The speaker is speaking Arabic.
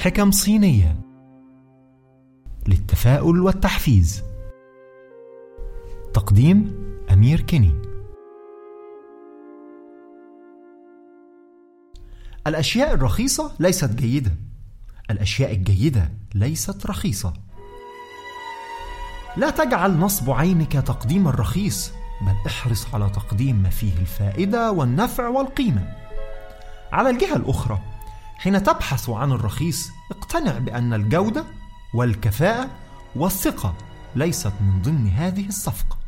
حكم صينية للتفاؤل والتحفيز. تقديم أمير كيني. الأشياء الرخيصة ليست جيدة، الأشياء الجيدة ليست رخيصة. لا تجعل نصب عينك تقديم الرخيص، بل احرص على تقديم ما فيه الفائدة والنفع والقيمة. على الجهة الأخرى، حين تبحث عن الرخيص اقتنع بأن الجودة والكفاءة والثقة ليست من ضمن هذه الصفقة.